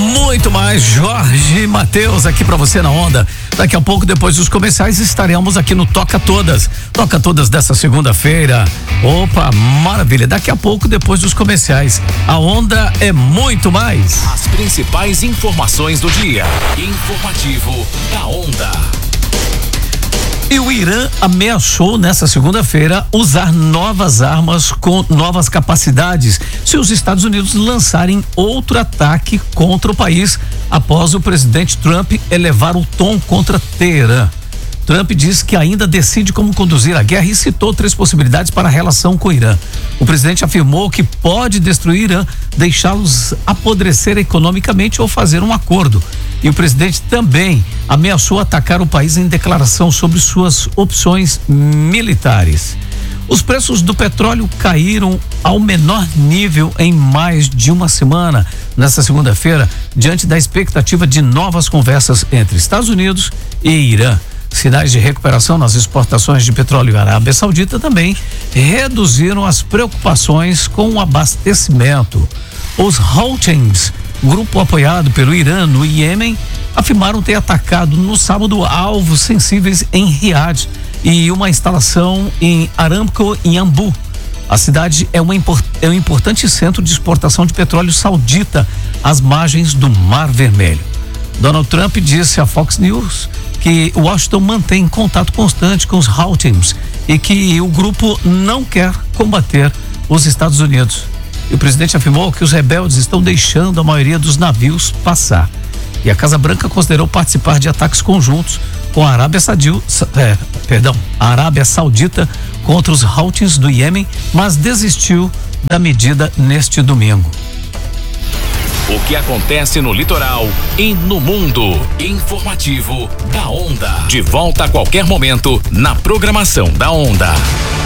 muito mais. Jorge Mateus aqui pra você na Onda. Daqui a pouco, depois dos comerciais, estaremos aqui no Toca Todas. Toca Todas dessa segunda-feira. Opa, maravilha. Daqui a pouco, depois dos comerciais. A Onda é muito mais. As principais informações do dia. Informativo da Onda. E o Irã ameaçou nessa segunda-feira usar novas armas com novas capacidades se os Estados Unidos lançarem outro ataque contra o país após o presidente Trump elevar o tom contra Teherã. Trump diz que ainda decide como conduzir a guerra e citou 3 possibilidades para a relação com o Irã. O presidente afirmou que pode destruir o Irã, deixá-los apodrecer economicamente ou fazer um acordo. E o presidente também ameaçou atacar o país em declaração sobre suas opções militares. Os preços do petróleo caíram ao menor nível em mais de uma semana nesta segunda-feira, diante da expectativa de novas conversas entre Estados Unidos e Irã. Sinais de recuperação nas exportações de petróleo à Arábia Saudita também reduziram as preocupações com o abastecimento. Os Houthis, grupo apoiado pelo Irã no Iêmen, afirmaram ter atacado no sábado alvos sensíveis em Riad e uma instalação em Aramco, em Ambu. A cidade é um importante centro de exportação de petróleo saudita às margens do Mar Vermelho. Donald Trump disse à Fox News que Washington mantém contato constante com os Houthis e que o grupo não quer combater os Estados Unidos. E o presidente afirmou que os rebeldes estão deixando a maioria dos navios passar. E a Casa Branca considerou participar de ataques conjuntos com a Arábia Saudita contra os Houthis do Iêmen, mas desistiu da medida neste domingo. O que acontece no litoral e no mundo. Informativo da Onda. De volta a qualquer momento na programação da Onda.